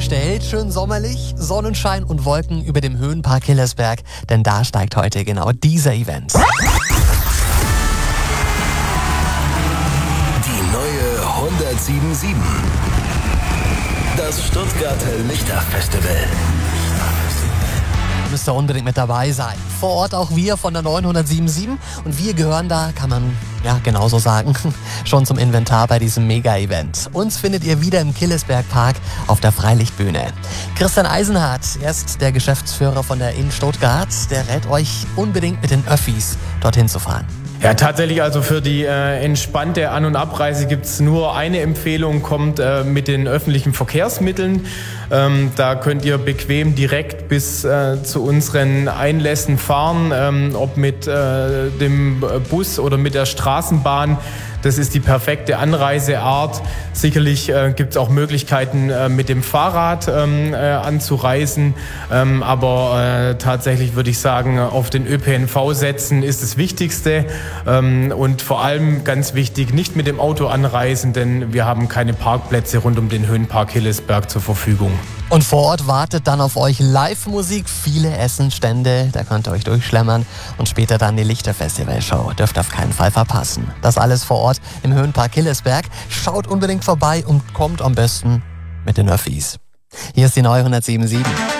eingestellt. Schön sommerlich, Sonnenschein und Wolken über dem Höhenpark Hillersberg. Denn da steigt heute genau dieser Event. Die neue 107.7. Das Stuttgarter Lichterfestival. Müsst ihr unbedingt mit dabei sein. Vor Ort auch wir von der 907.7 und wir gehören da, kann man ja genauso sagen, schon zum Inventar bei diesem Mega-Event. Uns findet ihr wieder im Hillersberg Park auf der Freilichtbühne. Christian Eisenhardt, er ist der Geschäftsführer von der In Stuttgart, der rät euch unbedingt mit den Öffis dorthin zu fahren. Ja, tatsächlich, also für die entspannte An- und Abreise gibt's nur eine Empfehlung, kommt mit den öffentlichen Verkehrsmitteln. Da könnt ihr bequem direkt bis zu unseren Einlässen fahren, ob mit dem Bus oder mit der Straßenbahn. Das ist die perfekte Anreiseart. Sicherlich gibt es auch Möglichkeiten, mit dem Fahrrad anzureisen. Aber tatsächlich würde ich sagen, auf den ÖPNV setzen ist das Wichtigste. Und vor allem ganz wichtig, nicht mit dem Auto anreisen, denn wir haben keine Parkplätze rund um den Höhenpark Hillersberg zur Verfügung. Und vor Ort wartet dann auf euch Live-Musik, viele Essenstände, da könnt ihr euch durchschlemmern und später dann die Lichterfestival-Show. Dürft auf keinen Fall verpassen. Das alles vor Ort im Höhenpark Hillersberg. Schaut unbedingt vorbei und kommt am besten mit den Öffis. Hier ist die neue 107.7.